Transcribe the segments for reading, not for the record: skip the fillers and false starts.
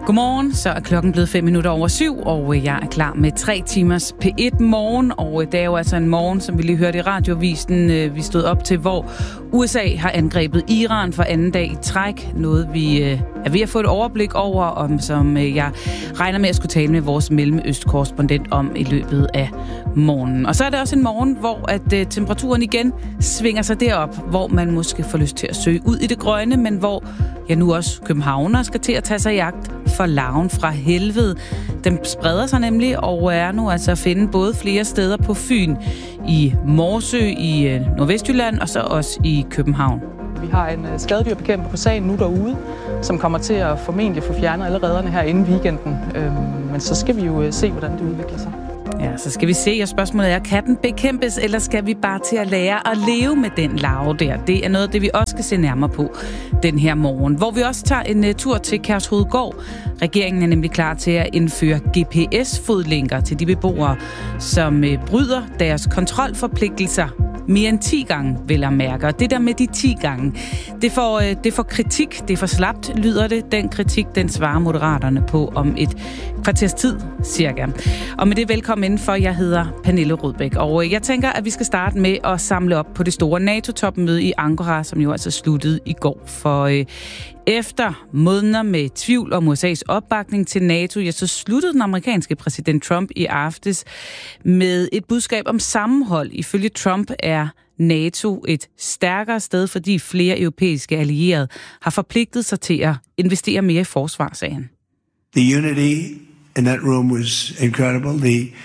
Godmorgen, så er klokken blevet 7:05, og jeg er klar med 3 timers P1 morgen. Og det er jo altså en morgen, som vi lige hørte i radiovisen, vi stod op til, hvor USA har angrebet Iran for anden dag i træk. Noget vi er ved at få et overblik over, og som jeg regner med at skulle tale med vores Mellemøst-korrespondent om i løbet af morgenen. Og så er det også en morgen, hvor at temperaturen igen svinger sig derop, hvor man måske får lyst til at søge ud i det grønne, men hvor nu også københavnere skal til at tage sig i jagt for larven fra helvede. Den spreder sig nemlig og er nu altså at finde både flere steder på Fyn, i Morsø, i Nordvestjylland og så også i København. Vi har en skadedyrbekæmper på sagen nu derude, som kommer til at formentlig få fjernet alle redderne her inden weekenden. Men så skal vi jo se, hvordan det udvikler sig. Ja, så skal vi se, og spørgsmålet er, kan den bekæmpes, eller skal vi bare til at lære at leve med den larve der? Det er noget af det, vi også skal se nærmere på den her morgen, hvor vi også tager en tur til Kærshovedgård. Regeringen er nemlig klar til at indføre GPS-fodlænker til de beboere, som bryder deres kontrolforpligtelser mere end 10 gange, vel at mærke. Og det der med de 10 gange, det får kritik, det er for slapt, lyder det. Den kritik, den svarer Moderaterne på om et kvarters tid, cirka. Og med det velkommen indenfor, jeg hedder Pernille Rødbæk. Og jeg tænker, at vi skal starte med at samle op på det store NATO-topmøde i Ankara, som jo altså sluttede i går. For efter måneder med tvivl om USA's opbakning til NATO, så sluttede den amerikanske præsident Trump i aftes med et budskab om sammenhold. Ifølge Trump er NATO et stærkere sted, fordi flere europæiske allierede har forpligtet sig til at investere mere i forsvar, sagde han. The unity in that room was incredible.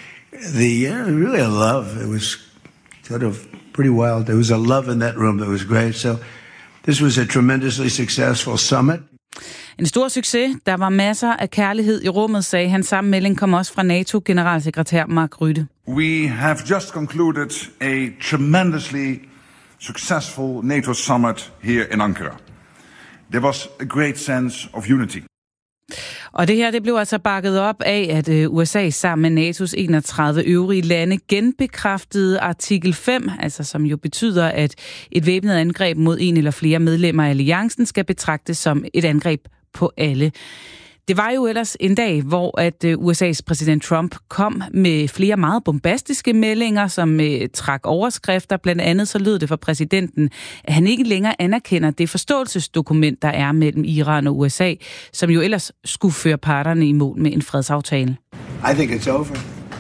Really a love. It was sort of pretty wild. There was a love in that room that was great. So this was a tremendously successful summit. En stor succes. Der var masser af kærlighed i rummet, sagde han. Samme melding kom også fra NATO-generalsekretær Mark Rutte. We have just concluded a tremendously successful NATO summit here in Ankara. There was a great sense of unity. Og det her, det blev altså bakket op af, at USA sammen med NATO's 31 øvrige lande genbekræftede artikel 5, altså som jo betyder, at et væbnet angreb mod en eller flere medlemmer af alliancen skal betragtes som et angreb på alle. Det var jo ellers en dag, hvor at USA's præsident Trump kom med flere meget bombastiske meldinger, som trak overskrifter. Blandt andet så lød det fra præsidenten, at han ikke længere anerkender det forståelsesdokument, der er mellem Iran og USA, som jo ellers skulle føre parterne i mål med en fredsaftale. I think it's over.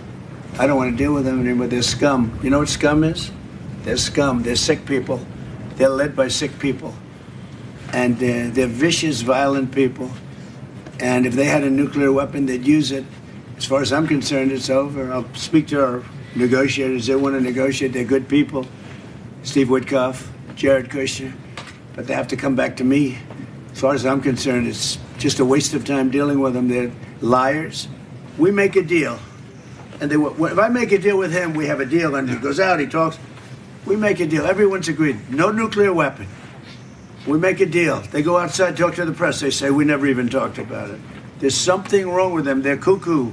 I don't want to deal with them anymore. They're scum. You know what scum is? They're scum. They're sick people. They're led by sick people. And they're vicious, violent people. And if they had a nuclear weapon, they'd use it. As far as I'm concerned, it's over. I'll speak to our negotiators. They want to negotiate. They're good people. Steve Witkoff, Jared Kushner. But they have to come back to me. As far as I'm concerned, it's just a waste of time dealing with them. They're liars. We make a deal. And if I make a deal with him, we have a deal. And he goes out, he talks. We make a deal. Everyone's agreed. No nuclear weapon. We make a deal. They go outside, talk to the press. They say, we never even talked about it. There's something wrong with them. They're cuckoo.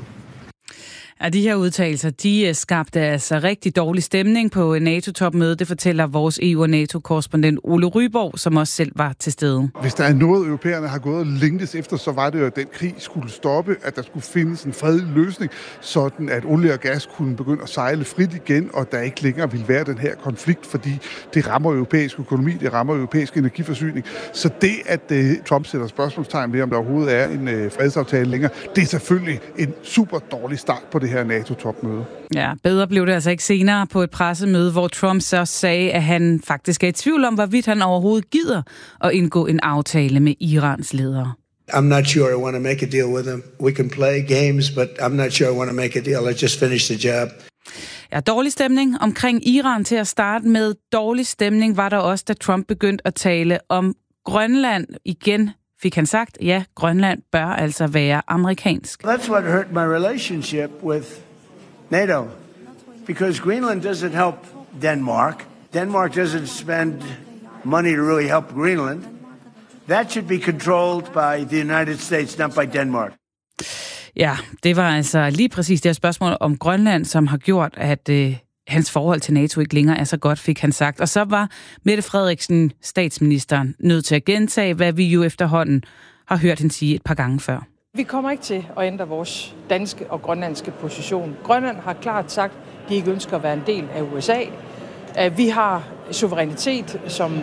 Ja, de her udtalelser, de skabte altså rigtig dårlig stemning på NATO-topmødet. Det fortæller vores EU- og NATO-korrespondent Ole Ryborg, som også selv var til stede. Hvis der er noget, europæerne har gået længst efter, så var det jo, at den krig skulle stoppe, at der skulle findes en fredelig løsning, sådan at olie og gas kunne begynde at sejle frit igen, og der ikke længere ville være den her konflikt, fordi det rammer europæisk økonomi, det rammer europæisk energiforsyning. Så det, at Trump sætter spørgsmålstegn ved, om der overhovedet er en fredsaftale længere, det er selvfølgelig en super dårlig start på det her NATO-topmøde. Ja, bedre blev det altså ikke senere på et pressemøde, hvor Trump så sagde, at han faktisk er i tvivl om, hvorvidt han overhovedet gider at indgå en aftale med Irans ledere. I'm not sure I want to make a deal with them. We can play games, but I'm not sure I want to make a deal. Let's just finish the job. Ja, dårlig stemning omkring Iran til at starte med. Dårlig stemning var der også, da Trump begyndte at tale om Grønland igen. Fik han sagt, ja, Grønland bør altså være amerikansk. That's what hurt my relationship with NATO. Because Greenland doesn't help Denmark. Denmark doesn't spend money to really help Greenland. That should be controlled by the United States, not by Denmark. Ja, det var altså lige præcis det her spørgsmål om Grønland, som har gjort, at hans forhold til NATO ikke længere er så godt, fik han sagt. Og så var Mette Frederiksen, statsministeren, nødt til at gentage, hvad vi jo efterhånden har hørt hende sige et par gange før. Vi kommer ikke til at ændre vores danske og grønlandske position. Grønland har klart sagt, at de ikke ønsker at være en del af USA. Vi har suverænitet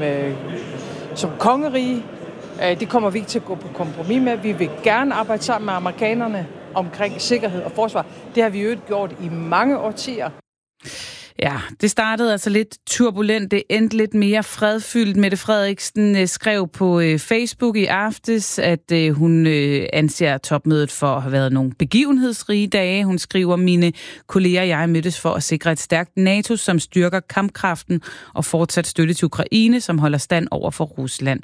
som kongerige. Det kommer vi ikke til at gå på kompromis med. Vi vil gerne arbejde sammen med amerikanerne omkring sikkerhed og forsvar. Det har vi jo gjort i mange årtier. Ja, det startede altså lidt turbulent. Det endte lidt mere fredfyldt. Mette Frederiksen skrev på Facebook i aftes, at hun anser topmødet for at have været nogle begivenhedsrige dage. Hun skriver, mine kolleger og jeg mødtes for at sikre et stærkt NATO, som styrker kampkraften og fortsat støtte til Ukraine, som holder stand over for Rusland.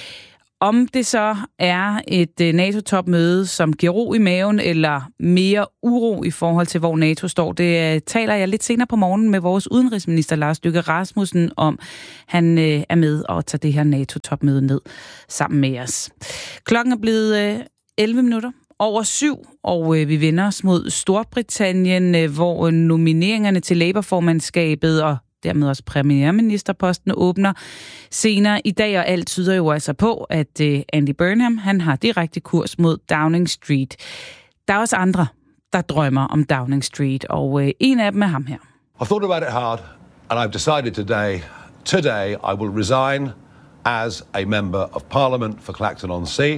Om det så er et NATO-topmøde, som giver ro i maven, eller mere uro i forhold til, hvor NATO står, det taler jeg lidt senere på morgenen med vores udenrigsminister Lars Løkke Rasmussen om. Han er med og tager det her NATO-topmøde ned sammen med os. Klokken er blevet 11 minutter over 7, og vi vender os mod Storbritannien, hvor nomineringerne til Labour-formandskabet og dermed også premierministerposten åbner senere i dag, og alt tyder jo altså på, at Andy Burnham, han har direkte kurs mod Downing Street. Der er også andre, der drømmer om Downing Street, og en af dem er ham her. I've thought about it hard, and I've decided today I will resign as a member of Parliament for Clacton-on-Sea,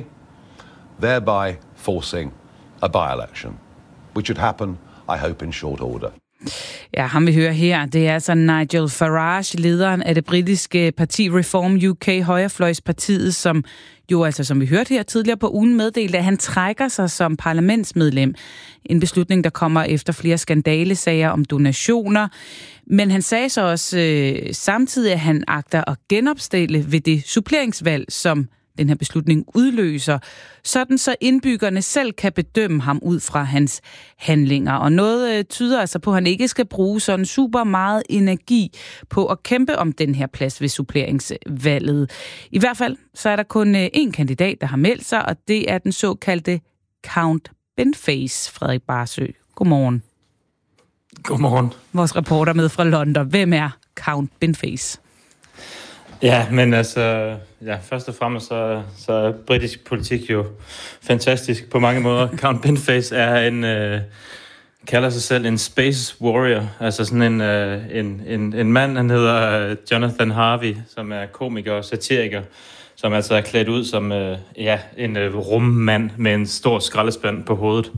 thereby forcing a by-election, which should happen, I hope, in short order. Ja, ham vi hører her, det er altså Nigel Farage, lederen af det britiske parti Reform UK, højrefløjspartiet, som jo altså, som vi hørte her tidligere på ugen, meddelte, at han trækker sig som parlamentsmedlem. En beslutning, der kommer efter flere skandalesager om donationer. Men han sagde så også samtidig, at han agter at genopstille ved det suppleringsvalg, som den her beslutning udløser, sådan så indbyggerne selv kan bedømme ham ud fra hans handlinger. Og noget tyder altså på, at han ikke skal bruge sådan super meget energi på at kæmpe om den her plads ved suppleringsvalget. I hvert fald så er der kun én kandidat, der har meldt sig, og det er den såkaldte Count Benface, Frederik Barsø. Godmorgen. Godmorgen. Vores reporter med fra London. Hvem er Count Benface? Ja, men altså, ja, først og fremmest så er britisk politik jo fantastisk på mange måder. Count Benface er kalder sig selv en space warrior, altså sådan en mand, han hedder Jonathan Harvey, som er komiker og satiriker, som altså er klædt ud som en rummand med en stor skraldespand på hovedet,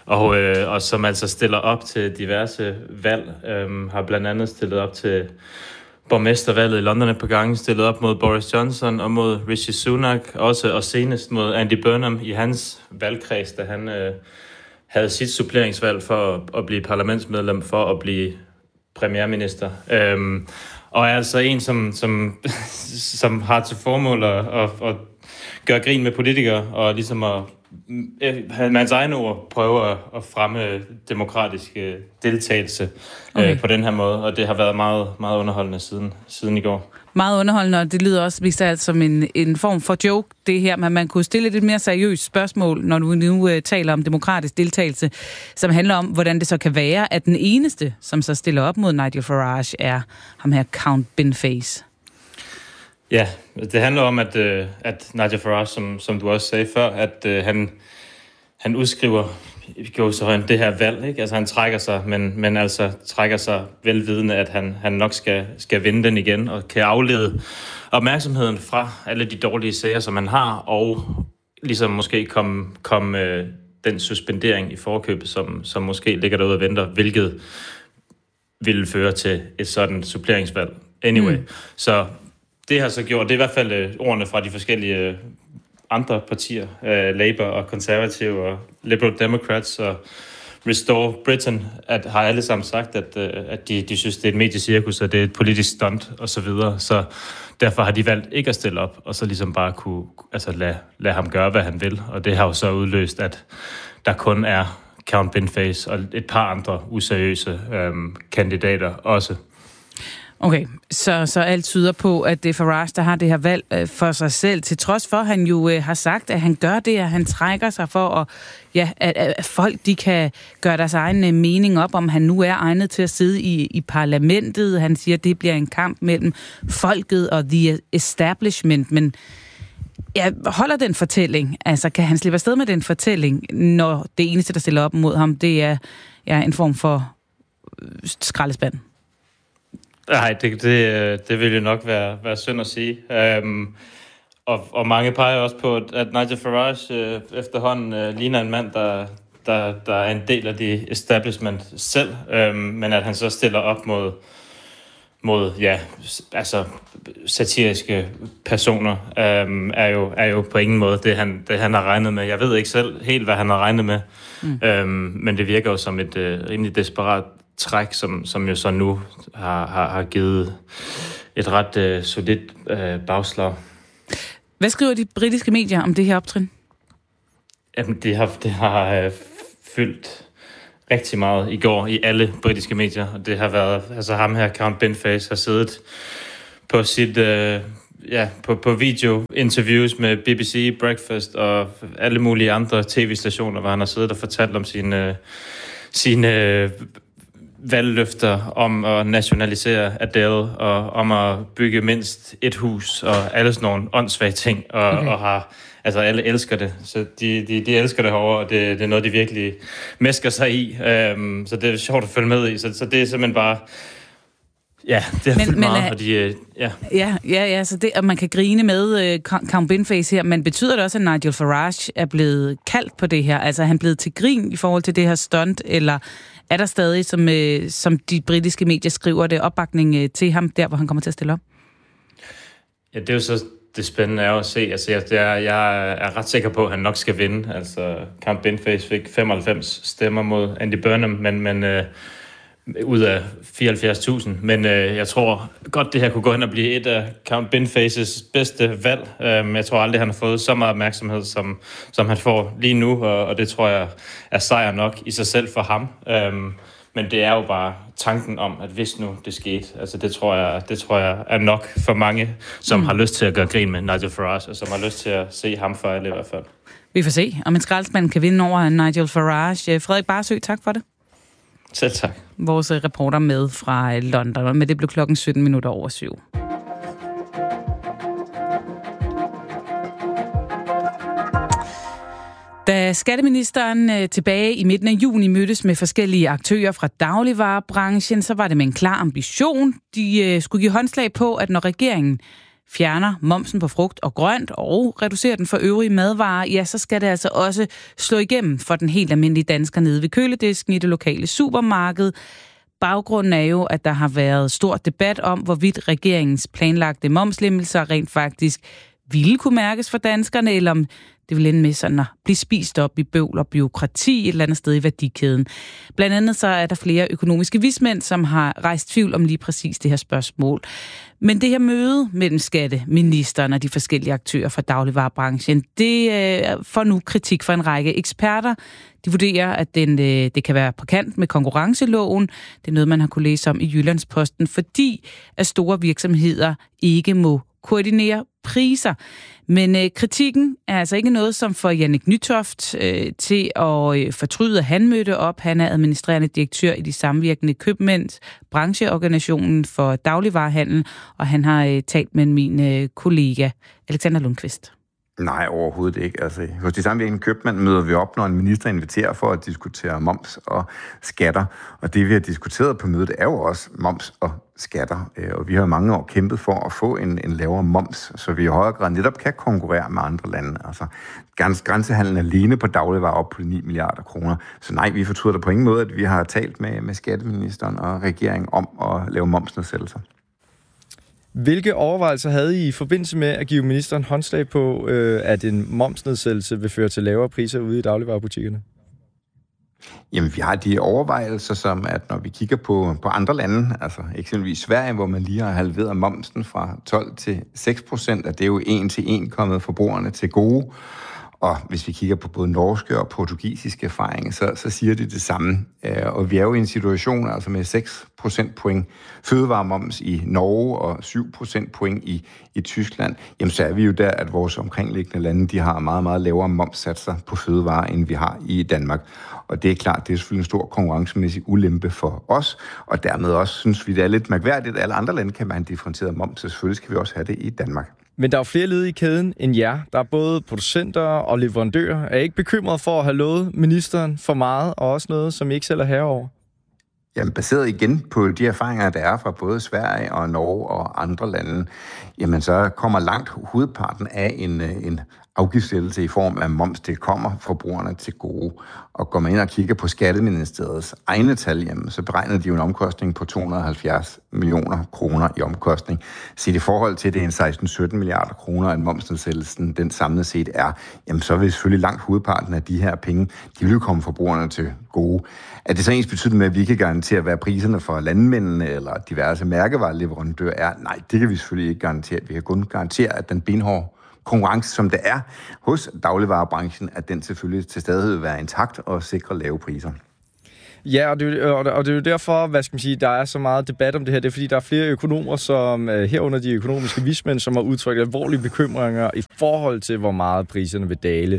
og som altså stiller op til diverse valg, har blandt andet stillet op til borgmestervalget i London et par gange, stillet op mod Boris Johnson og mod Rishi Sunak, også og senest mod Andy Burnham i hans valgkreds, da han havde sit suppleringsvalg for at blive parlamentsmedlem, for at blive premierminister. Og er altså en, som har til formål at gøre grin med politikere, og ligesom at med hans egne ord prøve at fremme demokratisk deltagelse på den her måde, og det har været meget, meget underholdende siden i går. Meget underholdende, og det lyder også vist altså som en form for joke, det her, men man kunne stille et lidt mere seriøst spørgsmål, når du nu taler om demokratisk deltagelse, som handler om, hvordan det så kan være, at den eneste, som så stiller op mod Nigel Farage, er ham her Count Benface. Ja, det handler om, at Nigel Farage, som du også sagde før, at han udskriver det her valg, ikke? Altså han trækker sig, men altså trækker sig velvidende, at han nok skal vinde den igen, og kan aflede opmærksomheden fra alle de dårlige sager, som han har, og ligesom måske komme den suspendering i forkøbet, som måske ligger derude og venter, hvilket ville føre til et sådan suppleringsvalg. Anyway, så det har så gjort, det er i hvert fald ordene fra de forskellige andre partier, Labour og Conservative og Liberal Democrats og Restore Britain, har alle sammen sagt, at de synes, det er et mediecirkus, og det er et politisk stunt og så videre. Så derfor har de valgt ikke at stille op, og så ligesom bare kunne lade ham gøre, hvad han vil. Og det har jo så udløst, at der kun er Count Benface og et par andre useriøse kandidater også. Okay, så alt tyder på, at det er Farage, der har det her valg for sig selv, til trods for, at han jo har sagt, at han gør det, at han trækker sig for, at folk de kan gøre deres egen mening op, om han nu er egnet til at sidde i parlamentet. Han siger, at det bliver en kamp mellem folket og the establishment, men Ja, holder den fortælling? Altså, kan han slippe afsted med den fortælling, når det eneste, der stiller op mod ham, det er en form for skraldespand? Nej, det vil jo nok være synd at sige. Og mange peger også på, at Nigel Farage efterhånden ligner en mand, der er en del af det establishment selv, men at han så stiller op mod satiriske personer, er jo på ingen måde det han har regnet med. Jeg ved ikke selv helt, hvad han har regnet med, men det virker jo som et rimelig desperat træk, som jo så nu har givet et ret solidt bagslag. Hvad skriver de britiske medier om det her optrin? Jamen, det har fyldt rigtig meget i går i alle britiske medier, og det har været, altså ham her, Count Benface, har siddet på sit, på video-interviews med BBC, Breakfast og alle mulige andre tv-stationer, hvor han har siddet og fortalt om sine valgløfter om at nationalisere Adele, og om at bygge mindst et hus, og alle sådan nogle åndssvage ting, og har, altså alle elsker det, så de elsker det herovre, og det er noget, de virkelig mæsker sig i, så det er sjovt at følge med i, så det er simpelthen bare, ja, det har fyldt meget, og de, Ja, så det, at man kan grine med Count Benface her, men betyder det også, at Nigel Farage er blevet kaldt på det her? Altså er han blevet til grin i forhold til det her stunt, eller er der stadig, som de britiske medier skriver det, opbakning til ham, der hvor han kommer til at stille op? Ja, det er jo så det spændende er at se. Altså, jeg er ret sikker på, at han nok skal vinde. Altså, Count Benface fik 95 stemmer mod Andy Burnham, men ud af 74.000. Men jeg tror godt, det her kunne gå hen og blive et af Count Benfaces bedste valg. Jeg tror aldrig, han har fået så meget opmærksomhed, som han får lige nu, og det tror jeg er sejr nok i sig selv for ham. Men det er jo bare tanken om, at hvis nu det skete, altså det tror jeg er nok for mange, som har lyst til at gøre grin med Nigel Farage, og som har lyst til at se ham fejle i hvert fald. Vi får se, om en skraldespand kan vinde over Nigel Farage. Frederik Barsø, tak for det. Selv tak. Vores reporter med fra London, men det blev 7:17. Da skatteministeren tilbage i midten af juni mødtes med forskellige aktører fra dagligvarebranchen, så var det med en klar ambition. De skulle give håndslag på, at når regeringen fjerner momsen på frugt og grønt og reducerer den for øvrige madvarer, ja, så skal det altså også slå igennem for den helt almindelige dansker nede ved køledisken i det lokale supermarked. Baggrunden er jo, at der har været stor debat om, hvorvidt regeringens planlagte momslemmelser rent faktisk ville kunne mærkes for danskerne, eller om det vil ende med sådan at blive spist op i bøvl og byråkrati et eller andet sted i værdikæden. Blandt andet så er der flere økonomiske vismænd, som har rejst tvivl om lige præcis det her spørgsmål. Men det her møde mellem skatteministeren og de forskellige aktører fra dagligvarebranchen, det får nu kritik fra en række eksperter. De vurderer, at det kan være på kant med konkurrenceloven. Det er noget, man har kunne læse om i Jyllandsposten, fordi at store virksomheder ikke må koordinere priser. Men kritikken er altså ikke noget, som får Jannik Nytoft til at fortryde, at han mødte op. Han er administrerende direktør i de samvirkende købmænds brancheorganisationen for dagligvarehandel, og han har talt med min kollega Alexander Lundqvist. Nej, overhovedet ikke. Altså, hos de samvirkende købmænd møder vi op, når en minister inviterer for at diskutere moms og skatter. Og det, vi har diskuteret på mødet, er jo også moms og skatter. Og vi har mange år kæmpet for at få en lavere moms, så vi i højere grad netop kan konkurrere med andre lande. Altså, grænsehandlen alene på dagligvarer op på 9 milliarder kroner. Så nej, vi fortryder på ingen måde, at vi har talt med skatteministeren og regeringen om at lave momsnedsættelser. Hvilke overvejelser havde I i forbindelse med at give ministeren håndslag på, at en momsnedsættelse vil føre til lavere priser ude i dagligvarebutikkerne? Jamen, vi har de overvejelser, som at når vi kigger på andre lande, altså eksempelvis Sverige, hvor man lige har halveret momsen fra 12 til 6%, at det er jo 1-til-1 kommet forbrugerne til gode. Og hvis vi kigger på både norske og portugisiske erfaringer, så siger de det samme. Og vi er jo i en situation altså med 6 procentpoint fødevaremoms i Norge og 7 procentpoint i Tyskland. Jamen så er vi jo der, at vores omkringliggende lande, de har meget, meget lavere momssatser på fødevarer, end vi har i Danmark. Og det er klart, det er selvfølgelig en stor konkurrencemæssig ulempe for os. Og dermed også synes vi, det er lidt mærkværdigt, at alle andre lande kan have en differentieret moms, så selvfølgelig skal vi også have det i Danmark. Men der er jo flere led i kæden end jer. Der er både producenter og leverandører. Er I ikke bekymret for at have lovet ministeren for meget, og også noget, som I ikke selv er herover? Jamen, baseret igen på de erfaringer, der er fra både Sverige og Norge og andre lande, jamen så kommer langt hovedparten af en afgiftslettelse i form af moms, det kommer forbrugerne til gode. Og går man ind og kigger på Skatteministeriets egne tal, jamen, så beregner de jo en omkostning på 270 millioner kroner i omkostning. Set i forhold til, det er en 16-17 milliarder kroner, at momsnedsættelsen den samlet set er, jamen så vil selvfølgelig langt hovedparten af de her penge, de vil komme forbrugerne til gode. Er det så ens betydende med, at vi kan garantere, hvad priserne for landmændene eller diverse mærkevareleverandører er? Nej, det kan vi selvfølgelig ikke garantere. Vi kan kun garantere, at den benhårde konkurrence, som det er hos dagligvarebranchen, at den selvfølgelig til stadighed vil være intakt og sikre lave priser. Ja, og det er jo derfor, hvad skal man sige, der er så meget debat om det her. Det er fordi, der er flere økonomer, som herunder de økonomiske vismænd, som har udtrykt alvorlige bekymringer i forhold til, hvor meget priserne vil dale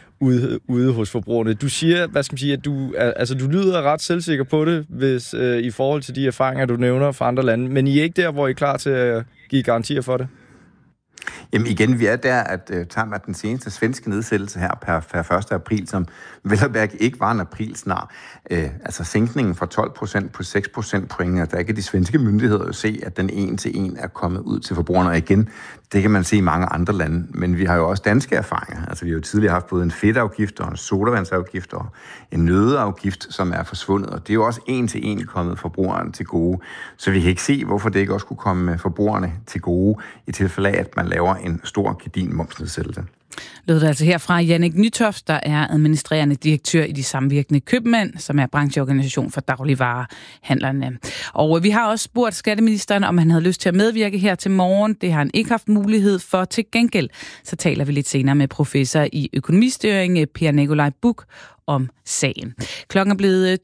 ude hos forbrugerne. Du siger, hvad skal man sige, at du lyder ret selvsikker på det, hvis i forhold til de erfaringer, du nævner fra andre lande, men I er ikke der, hvor I er klar til at give garantier for det? Jamen igen, vi er der, at tager man den seneste svenske nedsættelse her per 1. april, som vel og mærke ikke var en aprilsnar. Altså sænkningen fra 12% på 6% point, der kan de svenske myndigheder jo se, at den 1-til-1 er kommet ud til forbrugerne. Og igen, det kan man se i mange andre lande. Men vi har jo også danske erfaringer. Altså vi har jo tidligere haft både en fedtafgift og en sodavandsafgift og en nøddeafgift, som er forsvundet. Og det er jo også 1-til-1 kommet forbrugerne til gode. Så vi kan ikke se, hvorfor det ikke også kunne komme forbrugerne til gode i tilfælde af, at man laver en stor gedin momsnedsættelse. Lød det altså her fra Jannik Nytoft, der er administrerende direktør i De Samvirkende Købmænd, som er brancheorganisation for dagligvarehandlerne. Og vi har også spurgt skatteministeren, om han havde lyst til at medvirke her til morgen. Det har han ikke haft mulighed for. Til gengæld så taler vi lidt senere med professor i økonomistyring, Per Nikolaj Buch, om sagen. Klokken er blevet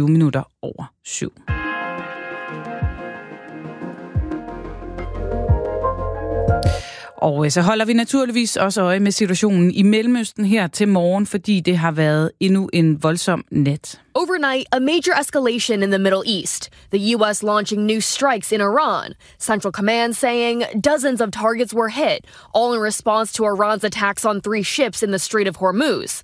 7:22. Og så holder vi naturligvis også øje med situationen i Mellemøsten her til morgen, fordi det har været endnu en voldsom nat. Overnight, a major escalation in the Middle East. The U.S. launching new strikes in Iran. Central Command saying dozens of targets were hit, all in response to Iran's attacks on 3 ships in the Strait of Hormuz.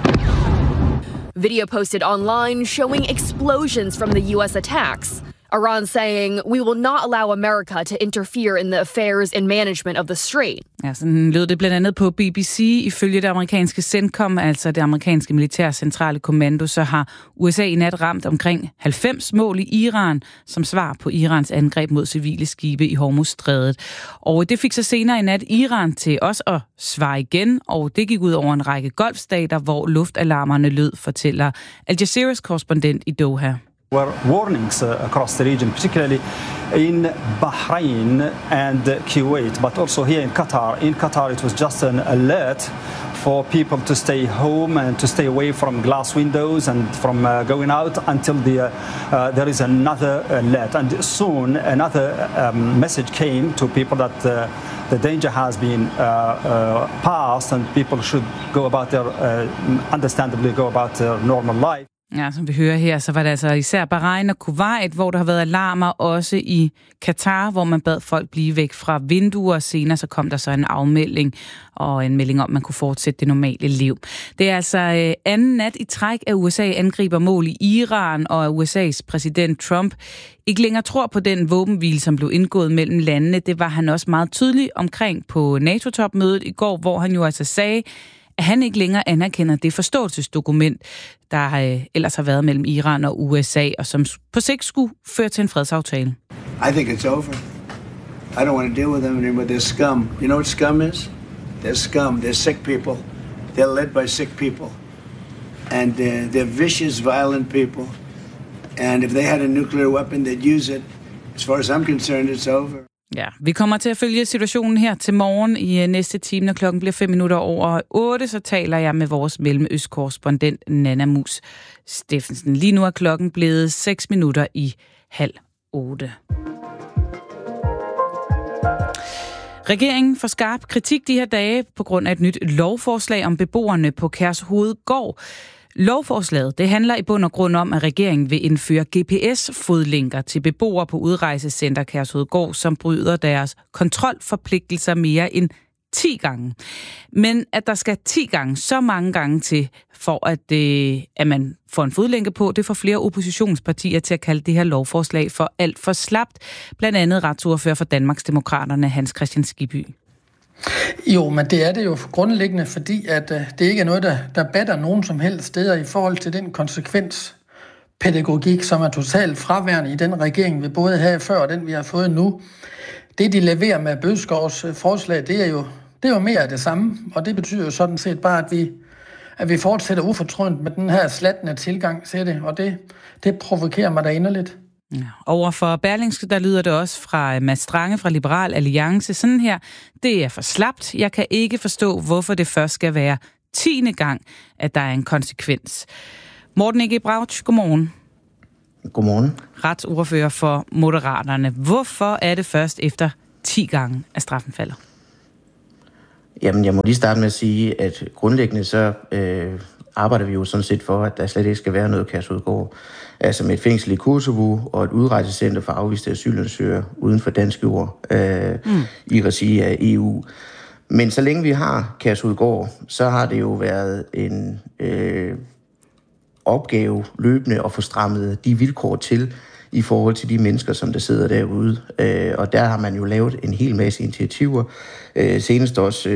Video posted online showing explosions from the U.S. attacks. Iran saying, we will not allow America to interfere in the affairs and management of the strait. Ja, sådan lød det blandt andet på BBC. Ifølge det amerikanske CENTCOM, altså det amerikanske militære centrale kommando, så har USA i nat ramt omkring 90 mål i Iran, som svar på Irans angreb mod civile skibe i Hormuzstrædet. Og det fik så senere i nat Iran til også at svare igen, og det gik ud over en række golfstater, hvor luftalarmerne lød, fortæller Al Jazeera's korrespondent i Doha. Were warnings across the region, particularly in Bahrain and Kuwait, but also here in Qatar. In Qatar, it was just an alert for people to stay home and to stay away from glass windows and from going out until there is another alert. And soon another message came to people that the danger has been passed and people should go about their, understandably go about their normal life. Ja, som vi hører her, så var det altså især Bahrain og Kuwait, hvor der har været alarmer, også i Katar, hvor man bad folk blive væk fra vinduer. Senere så kom der så en afmelding og en melding om, at man kunne fortsætte det normale liv. Det er altså anden nat i træk, at USA angriber mål i Iran, og at USA's præsident Trump ikke længere tror på den våbenhvile, som blev indgået mellem landene. Det var han også meget tydelig omkring på NATO-topmødet i går, hvor han jo altså sagde, at han ikke længere anerkender det forståelsesdokument, der ellers har været mellem Iran og USA, og som på sigt skulle føre til en fredsaftale. I think it's over. I don't want to deal with them anymore. They're scum. You know what scum is? They're scum. They're sick people. They're led by sick people. And they're vicious, violent people. And if they had a nuclear weapon, they'd use it. As far as I'm concerned, it's over. Ja, vi kommer til at følge situationen her til morgen i næste time, når klokken bliver 7:05, så taler jeg med vores mellemøstkorrespondent Nanna Mus Steffensen. Lige nu er klokken blevet 7:06. Regeringen får skarp kritik de her dage på grund af et nyt lovforslag om beboerne på Kærshovedgård. Lovforslaget det handler i bund og grund om, at regeringen vil indføre GPS-fodlænker til beboere på udrejsecenter Kærshovedgård, som bryder deres kontrolforpligtelser mere end 10 gange. Men at der skal 10 gange, så mange gange til, for at man får en fodlænke på, det får flere oppositionspartier til at kalde det her lovforslag for alt for slapt. Blandt andet retsordfører for Danmarksdemokraterne, Hans Kristian Skibby. Jo, men det er det jo grundlæggende, fordi at det ikke er noget, der batter nogen som helst steder i forhold til den konsekvenspædagogik, som er totalt fraværende i den regering, vi både havde før og den, vi har fået nu. Det, de leverer med Bødskovs forslag, det er jo mere af det samme, og det betyder jo sådan set bare, at vi fortsætter ufortrødent med den her slattende tilgang til det, og det provokerer mig da inderligt. Ja, over for Berlingske, der lyder det også fra Mads Strange fra Liberal Alliance sådan her: det er for slapt. Jeg kan ikke forstå, hvorfor det først skal være 10. gang, at der er en konsekvens. Morten Ege Brauch, godmorgen. Godmorgen. Retsordfører for Moderaterne. Hvorfor er det først efter 10 gange, at straffen falder? Jamen, jeg må lige starte med at sige, at grundlæggende så arbejder vi jo sådan set for, at der slet ikke skal være noget Kærshovedgård. Altså med et fængsel i Kosovo og et udrejsecenter for afviste asylansøgere uden for dansk jord i regi af EU. Men så længe vi har Kærshovedgård, så har det jo været en opgave løbende at få strammet de vilkår til i forhold til de mennesker, som der sidder derude. Og der har man jo lavet en hel masse initiativer. Senest også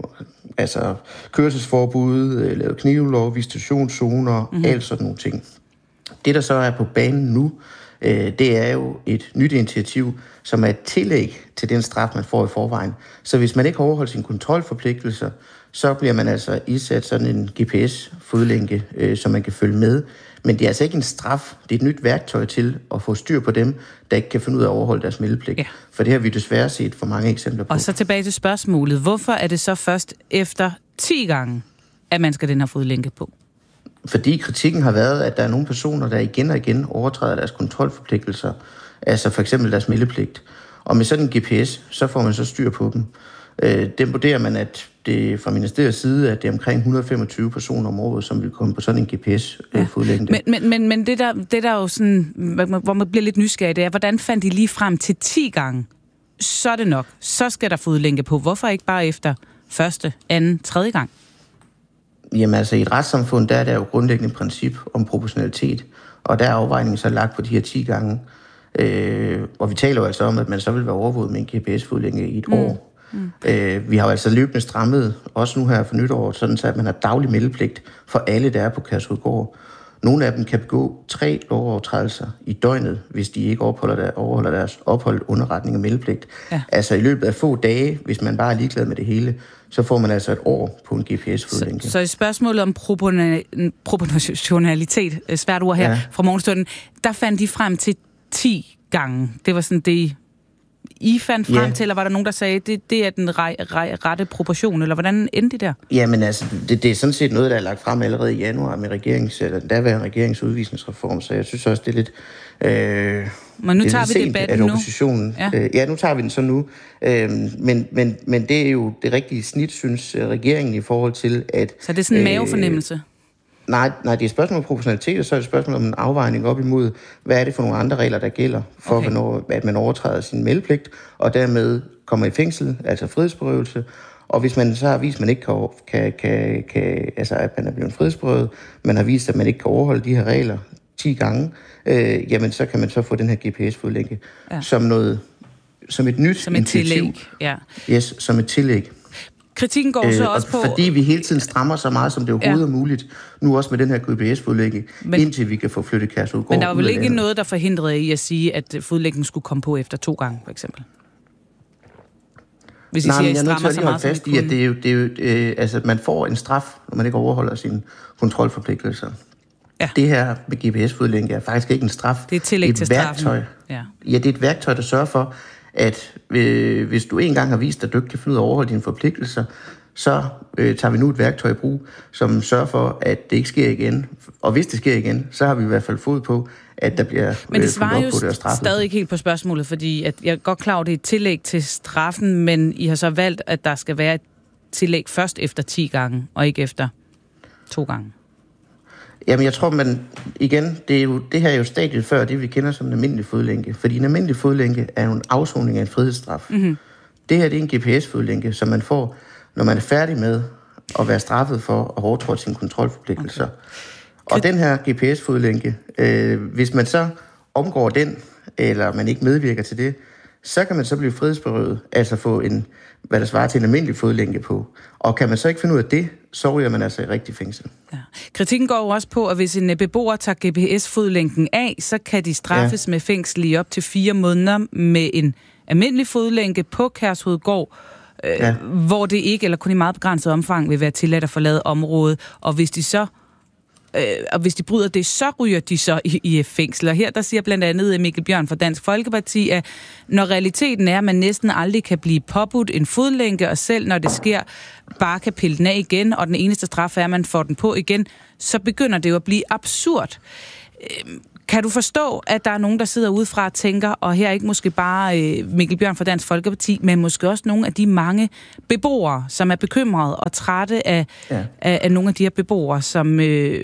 kørselsforbud, lavet knivlov, visitationszoner, alt sådan nogle ting. Det, der så er på banen nu, det er jo et nyt initiativ, som er et tillæg til den straf, man får i forvejen. Så hvis man ikke overholder sine kontrolforpligtelser, så bliver man altså isat sådan en GPS-fodlænke, som man kan følge med. Men det er altså ikke en straf. Det er et nyt værktøj til at få styr på dem, der ikke kan finde ud af at overholde deres meldepligt. Ja. For det har vi desværre set for mange eksempler på. Og så tilbage til spørgsmålet. Hvorfor er det så først efter 10 gange, at man skal den her fodlænke på? Fordi kritikken har været, at der er nogle personer, der igen og igen overtræder deres kontrolforpligtelser. Altså for eksempel deres meldepligt. Og med sådan en GPS, så får man så styr på dem. Den vurderer man, at det fra ministeriets side, at det er omkring 125 personer om året, som vil komme på sådan en GPS-fodlænke. Men det der jo sådan, hvor man bliver lidt nysgerrig, det er, hvordan fandt de lige frem til 10 gange? Så er det nok. Så skal der fodlænke på. Hvorfor ikke bare efter første, anden, tredje gang? Jamen altså, i et retssamfund, der er der jo grundlæggende princip om proportionalitet, og der er afvejningen så lagt på de her 10 gange. Og vi taler jo altså om, at man så vil være overvåget med en GPS-fodlænke i et år. Vi har jo altså løbende strammet, også nu her for nytår, sådan så at man har daglig meldepligt for alle, der er på Kærshovedgård. Nogle af dem kan begå 3 lovovertrædelser i døgnet, hvis de ikke overholder deres ophold, underretning og meldepligt. Ja. Altså i løbet af få dage, hvis man bare er ligeglad med det hele, så får man altså et år på en GPS-fodlænke. Så i spørgsmålet om proportionalitet, svært ord her fra morgenstunden, der fandt de frem til 10 gange. Det var sådan det, I fandt frem til, eller var der nogen, der sagde, det er den rette proportion, eller hvordan endte det der? Jamen altså, det er sådan set noget, der er lagt frem allerede i januar med den daværende regeringsudvisningsreform, så jeg synes også, det er lidt men nu tager vi debatten nu. Ja, nu tager vi den så nu. Men det er jo det rigtige snit, synes regeringen, i forhold til, at... Så det er sådan en mavefornemmelse? Nej, det er et spørgsmål om proportionalitet, og så er det et spørgsmål om en afvejning op imod, hvad er det for nogle andre regler, der gælder for, at man overtræder sin meldepligt, og dermed kommer i fængsel, altså frihedsberøvelse. Og hvis man så har vist, at man ikke kan altså at man er blevet frihedsberøvet, man har vist, at man ikke kan overholde de her regler 10 gange, jamen så kan man så få den her GPS-fodlænke som et nyt initiativ. Tillæg, ja. Yes, som et tillæg. Kritikken går så også på... Fordi vi hele tiden strammer så meget, som det overhovedet er muligt, nu også med den her GPS-fodlænke, indtil vi kan få flyttet Kærshovedgård. Men der var vel ikke noget, der forhindrede i at sige, at fodlænken skulle komme på efter 2 gange, for eksempel? Hvis I siger, at I strammer så meget, fast i, at det er jo altså, man får en straf, når man ikke overholder sine kontrolforpligtelser. Ja. Det her med GPS-fodlænke er faktisk ikke en straf. Det er et tillæg til straffen. Ja, det er et værktøj, der sørger for, at hvis du en gang har vist, at du ikke kan finde ud af at overholde dine forpligtelser, så tager vi nu et værktøj i brug, som sørger for, at det ikke sker igen. Og hvis det sker igen, så har vi i hvert fald fod på, at der bliver men det svarer jo stadig ikke helt på spørgsmålet, fordi at jeg er godt klar over, det er et tillæg til straffen, men I har så valgt, at der skal være et tillæg først efter 10 gange, og ikke efter 2 gange. Jamen, jeg tror, det her er jo stadiet før det, vi kender som en almindelig fodlænke. Fordi en almindelig fodlænke er jo en afsoning af en frihedsstraf. Mm-hmm. Det her det er en GPS-fodlænke, som man får, når man er færdig med at være straffet for at overtråde sine kontrolforpligtelser. Okay. Og den her GPS-fodlænke, hvis man så omgår den, eller man ikke medvirker til det, så kan man så blive frihedsberøvet, altså få en, hvad der svarer til en almindelig fodlænke på. Og kan man så ikke finde ud af det, så ryger man altså i rigtig fængsel. Ja. Kritikken går jo også på, at hvis en beboer tager GPS-fodlænken af, så kan de straffes med fængsel i op til 4 måneder med en almindelig fodlænke på Kærshovedgård, hvor det ikke, eller kun i meget begrænset omfang, vil være tilladt at forlade området. Og hvis de så hvis de bryder det, så ryger de så i fængsel. Og her der siger blandt andet Mikkel Bjørn fra Dansk Folkeparti, at når realiteten er, at man næsten aldrig kan blive påbudt en fodlænke, og selv når det sker, bare kan pille den af igen, og den eneste straf er, at man får den på igen, så begynder det jo at blive absurd. Kan du forstå, at der er nogen, der sidder udefra og tænker, og her ikke måske bare Mikkel Bjørn fra Dansk Folkeparti, men måske også nogle af de mange beboere, som er bekymrede og trætte af nogle af de her beboere, som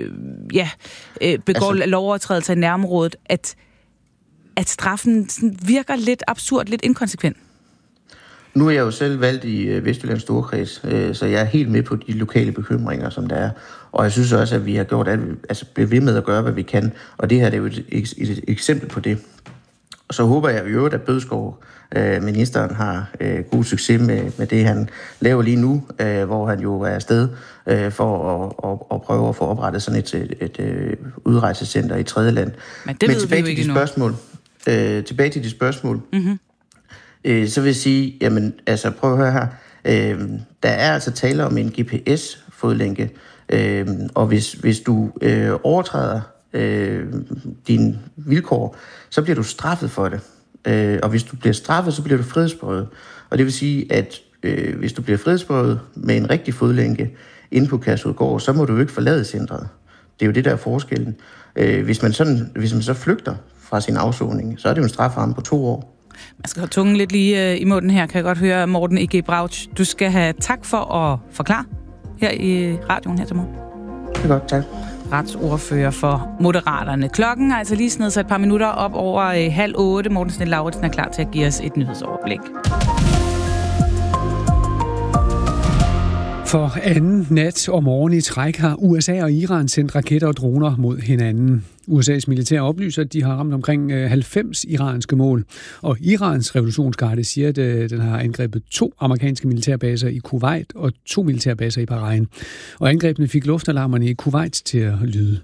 begår lovovertrædelser i nærområdet, at straffen sådan virker lidt absurd, lidt inkonsekvent? Nu er jeg jo selv valgt i Vestjyllands Storkreds, så jeg er helt med på de lokale bekymringer, som der er. Og jeg synes også, at vi har gjort bliver ved med at gøre, hvad vi kan. Og det her det er jo et eksempel på det. Og så håber jeg jo, at Bødskov, ministeren, har god succes med det, han laver lige nu, hvor han jo er afsted for at prøve at få oprettet sådan et udrejsecenter i tredjeland. Men det ved vi jo ikke endnu. Tilbage til de spørgsmål. Mm-hmm. Så vil jeg sige, jamen, altså prøv at høre her. Der er altså tale om en GPS-fodlænke, og hvis du overtræder dine vilkår, så bliver du straffet for det. Og hvis du bliver straffet, så bliver du frihedsberøvet. Og det vil sige, at hvis du bliver frihedsberøvet med en rigtig fodlænke inde på Kærshovedgård, så må du jo ikke forlade centret. Det er jo det, der er forskellen. Hvis man så flygter fra sin afsoning, så er det jo en strafferamme på 2 år. Man skal have tungen lidt lige i munden her, kan jeg godt høre, Morten E.G. Brauch. Du skal have tak for at forklare her i radioen her til morgen. Det er godt, tak. Retsordfører for Moderaterne. Klokken er altså lige snedet så et par minutter op over 7:30. Morten Snell Lauritsen er klar til at give os et nyhedsoverblik. For anden nat og morgen i træk har USA og Iran sendt raketter og droner mod hinanden. USA's militær oplyser, at de har ramt omkring 90 iranske mål. Og Irans revolutionsgarde siger, at den har angrebet 2 amerikanske militærbaser i Kuwait og 2 militærbaser i Bahrain. Og angrebene fik luftalarmerne i Kuwait til at lyde.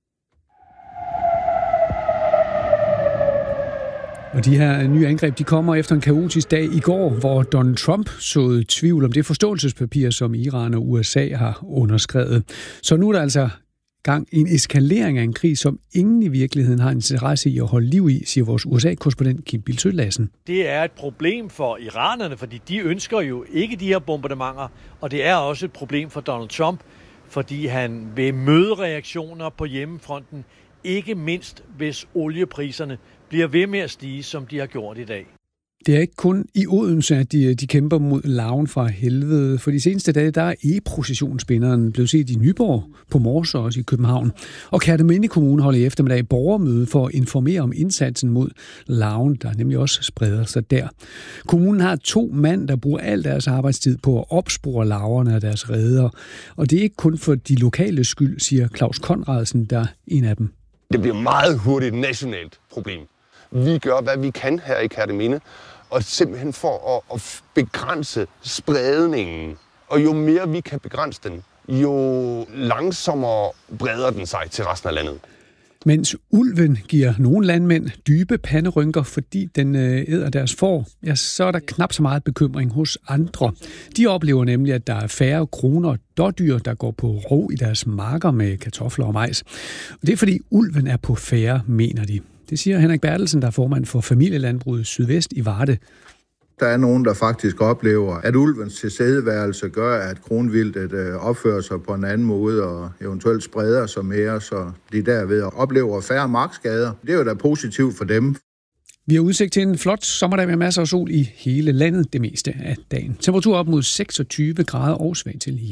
Og de her nye angreb, de kommer efter en kaotisk dag i går, hvor Donald Trump såede tvivl om det forståelsespapir, som Iran og USA har underskrevet. Så nu er der altså gang en eskalering af en krig, som ingen i virkeligheden har interesse i at holde liv i, siger vores USA-korrespondent Kim Bildsøe Lassen. Det er et problem for iranerne, fordi de ønsker jo ikke de her bombardementer, og det er også et problem for Donald Trump, fordi han vil møde reaktioner på hjemmefronten, ikke mindst hvis oliepriserne bliver ved med at stige, som de har gjort i dag. Det er ikke kun i Odense, at de kæmper mod larven fra helvede. For de seneste dage, der er e-processionsspinderen blevet set i Nyborg, på Mors og også i København. Og Kerteminde Kommune holder i eftermiddag borgermøde for at informere om indsatsen mod larven, der nemlig også spreder sig der. Kommunen har 2 mand, der bruger al deres arbejdstid på at opspore larverne af deres reder. Og det er ikke kun for de lokale skyld, siger Claus Conradsen, der er en af dem. Det bliver meget hurtigt et nationalt problem. Vi gør, hvad vi kan her i Kerteminde, og simpelthen for at begrænse spredningen. Og jo mere vi kan begrænse den, jo langsommere breder den sig til resten af landet. Mens ulven giver nogle landmænd dybe panderynker, fordi den æder deres får, ja, så er der knap så meget bekymring hos andre. De oplever nemlig, at der er færre kroner og dårdyr, der går på rov i deres marker med kartofler og majs. Og det er fordi ulven er på færre, mener de. Det siger Henrik Bertelsen, der er formand for familielandbruget Sydvest i Varde. Der er nogen, der faktisk oplever, at ulvens tilstedeværelse gør, at kronvildtet opfører sig på en anden måde og eventuelt spreder sig mere, så de derved oplever færre markskader. Det er jo da positivt for dem. Vi har udsigt til en flot sommerdag med masser af sol i hele landet det meste af dagen. Temperatur op mod 26 grader og svag til jævn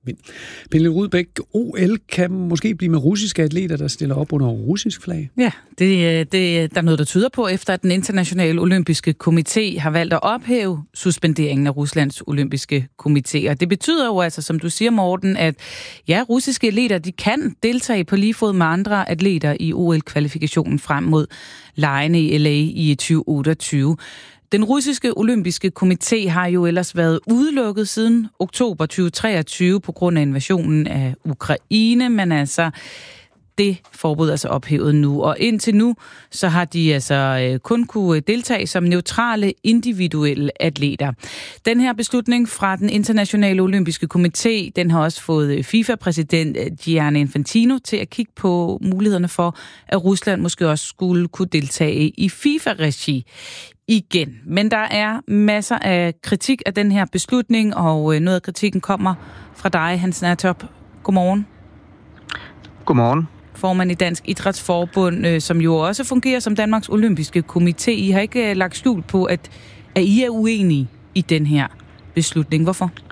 vind. Pernille Rudbæk, OL kan måske blive med russiske atleter, der stiller op under russisk flag. Ja, der er noget, der tyder på, efter at den internationale olympiske komité har valgt at ophæve suspenderingen af Ruslands olympiske komité. Og det betyder jo altså, som du siger, Morten, at ja, russiske atleter, de kan deltage på lige fod med andre atleter i OL-kvalifikationen frem mod legene i LA i 2028. Den russiske olympiske komité har jo ellers været udelukket siden oktober 2023 på grund af invasionen af Ukraine, men altså det forbud er altså ophævet nu. Og indtil nu, så har de altså kun kunne deltage som neutrale individuelle atleter. Den her beslutning fra den internationale olympiske komité, den har også fået FIFA-præsident Gianni Infantino til at kigge på mulighederne for, at Rusland måske også skulle kunne deltage i FIFA-regi igen. Men der er masser af kritik af den her beslutning, og noget af kritikken kommer fra dig, Hans Nærtop. Godmorgen. Godmorgen. Formand i Dansk Idrætsforbund, som jo også fungerer som Danmarks Olympiske Komité. I har ikke lagt skjul på, at I er uenige i den her beslutning. Hvorfor?